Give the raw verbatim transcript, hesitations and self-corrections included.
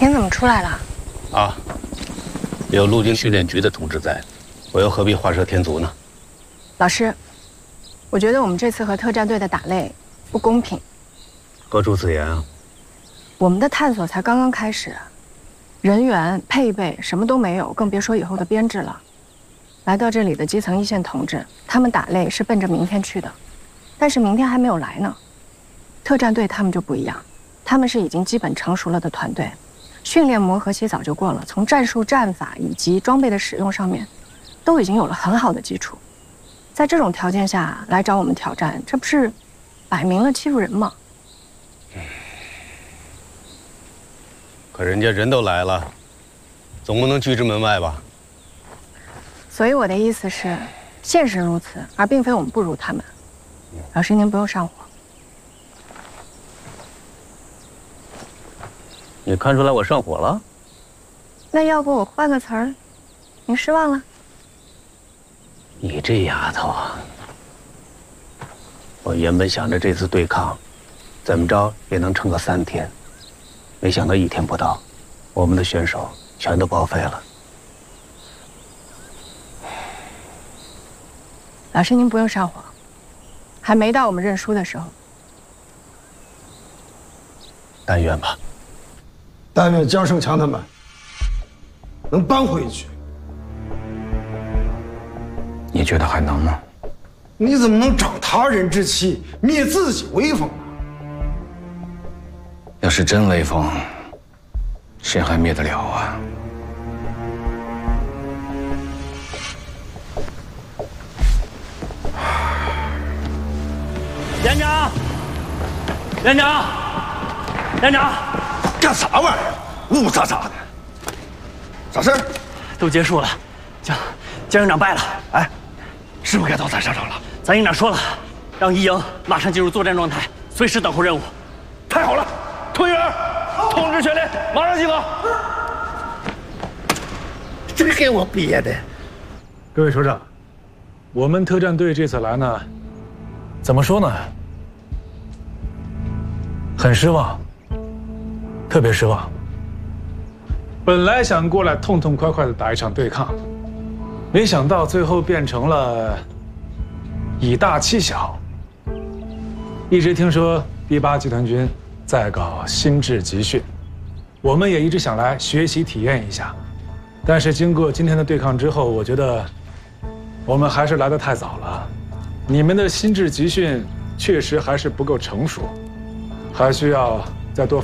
您怎么出来了？ 啊，有陆军训练局的同志在，我又何必画蛇添足呢？ 老师，我觉得我们这次和特战队的打擂不公平。 何出此言啊？ 我们的探索才刚刚开始，人员配备什么都没有，更别说以后的编制了。来到这里的基层一线同志，他们打擂是奔着明天去的，但是明天还没有来呢。特战队他们就不一样，他们是已经基本成熟了的团队，训练磨合期早就过了，从战术战法以及装备的使用上面，都已经有了很好的基础。在这种条件下来找我们挑战，这不是摆明了欺负人吗？ 可人家人都来了，总不能拒之门外吧？ 所以我的意思是，现实如此，而并非我们不如他们。老师，您不用上火。 你看出来我上火了？ 那要不我换个词儿，您失望了？ 你这丫头啊！我原本想着这次对抗，怎么着也能撑个三天，没想到一天不到，我们的选手全都报废了。 老师，您不用上火，还没到我们认输的时候。 但愿吧。 但愿江胜强他们能扳回一局。 你觉得还能吗？ 你怎么能长他人之气，灭自己威风呢？ 要是真威风，谁还灭得了啊？ 连长，连长，连长， 干啥玩意儿？呜呜喳喳的，啥事儿？ 都结束了，江江营长败了。 哎，是不是该到咱上场了？ 咱营长说了，让一营马上进入作战状态，随时等候任务。 太好了，团员，通知全连，马上集合。 这给我憋的。 各位首长，我们特战队这次来呢，怎么说呢？很失望，特别失望。本来想过来痛痛快快的打一场对抗，没想到最后变成了以大欺小。一直听说第八集团军在搞新制集训，我们也一直想来学习体验一下，但是经过今天的对抗之后，我觉得我们还是来得太早了。你们的新制集训确实还是不够成熟，还需要再多